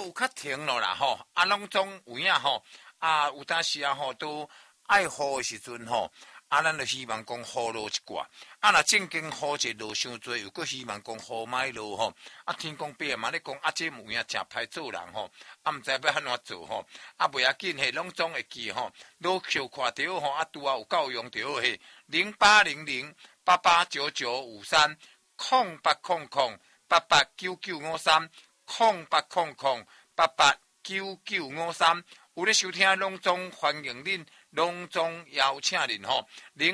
有较停了啦吼，拢总有影吼，有当时吼都爱雨的时阵吼，咱就希望讲雨落一寡，若正经雨者落伤多，又搁希望讲雨莫落吼，天公伯嘛咧讲这有影诚歹做人吼，毋知要安怎做吼，袂要紧嘿，拢总会记吼，落球看着吼，拄有够用着嘿，0800889953。0800889953，0800889953，有咧收听拢总欢迎恁，拢总邀请恁吼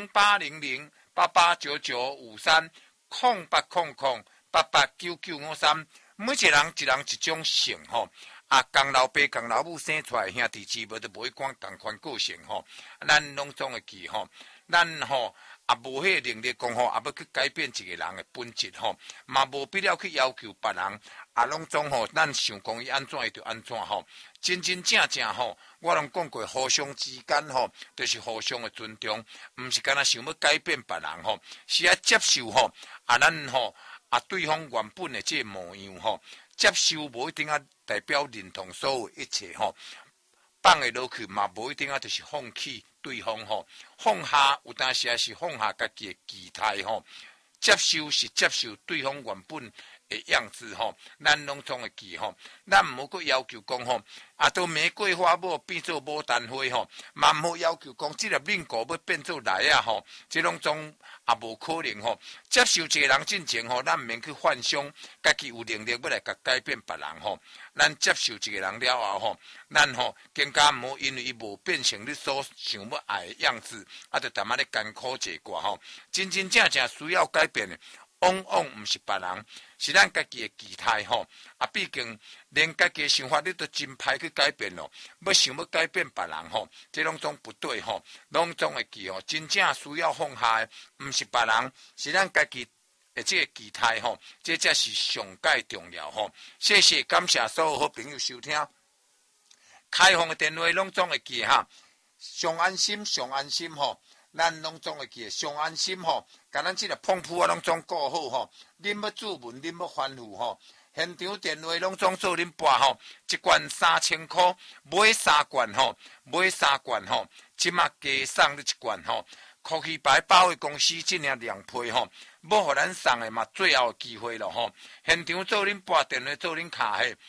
，0800889953，0800889953，每一人一种性吼，公老爸公老母生出来兄弟姊妹都无讲同款个性吼，咱拢总会记吼，咱吼。无迄个能力讲吼，要去改变一个人的本质吼，嘛无必要去要求别人，拢总吼，咱想讲伊安怎伊就安怎吼，真正吼，我拢讲过，互相之间吼，就是互相的尊重，毋是干那想要改变别人吼，是要接受吼，咱吼，对方原本的这个模样吼，接受无一定啊代表认同所有一切吼。放会落去嘛，无一定啊，就是放弃对方吼，放下有当时也是放下家己的期待吼，接受是接受对方原本的样子吼，咱拢总会记吼，咱毋好阁要求讲吼，到玫瑰花要变做牡丹花吼，嘛毋好要求讲即个面糊要变做来啊吼，即拢总无可能吼，接受一个人进前吼，咱毋免去幻想家己有能力要来甲改变别人吼。咱接受一个人了后吼，咱吼更加毋好因为伊无变成你所想要爱的样子，就淡仔咧艰苦一寡吼。真正需要改变的，往往毋是别人，是咱家己的期待吼。毕竟连家己的想法你都真歹去改变咯，要想要改变别人吼，这拢总不对吼，拢总会记吼。真正需要放下的，毋是别人，是咱家己。这个期待吼，这才是上界重要吼。谢谢，感谢所有好朋友收听。开放的电话拢总会记哈，上安心吼，咱拢总会记，上安心吼，甲咱这个碰铺拢总顾好吼。恁要注文，恁要欢呼吼，现场电话拢总做恁拨吼，一罐3000块，买3罐吼，即马加送你一罐吼。科技牌保卫公司这领量配吼，要互咱送的嘛，最后机会咯吼。现场做恁拨电话做恁卡嘿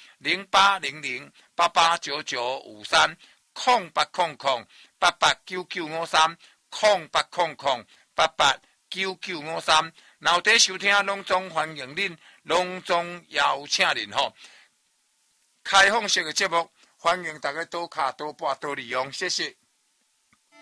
0800889953，0800889953，然后伫收听拢总欢迎恁，拢总邀请恁吼。开放式的节目，欢迎大家多卡多拨多利用，谢谢。